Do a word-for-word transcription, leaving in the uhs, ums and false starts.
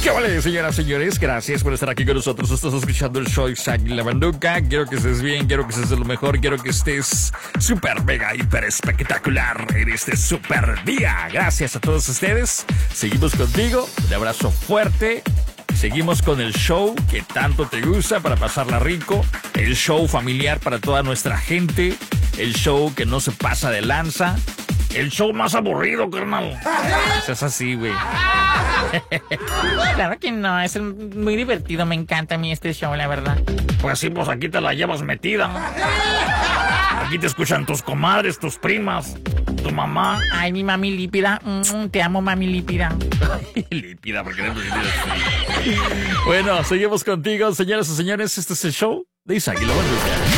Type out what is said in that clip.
¿Qué vale, señoras y señores? Gracias por estar aquí con nosotros. Estás escuchando el show Isaac y la Banduca. Quiero que estés bien, quiero que estés de lo mejor, quiero que estés súper, mega, hiper espectacular en este súper día. Gracias a todos ustedes. Seguimos contigo. Un abrazo fuerte. Seguimos con el show que tanto te gusta para pasarla rico. El show familiar para toda nuestra gente. El show que no se pasa de lanza. El show más aburrido, carnal. Eso es así, güey. Claro que no, es muy divertido, me encanta a mí este show, la verdad. Pues sí, pues aquí te la llevas metida. Aquí te escuchan tus comadres, tus primas, tu mamá. Ay, mi mami lípida, mm, te amo, mami lípida. Lípida, porque no me así. Bueno, seguimos contigo, señoras y señores. Este es el show de Isaac y la Banduca.